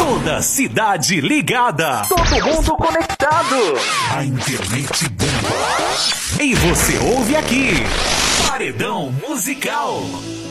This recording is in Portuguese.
Toda cidade ligada. Todo mundo conectado. A internet bomba. E você ouve aqui. Paredão Musical.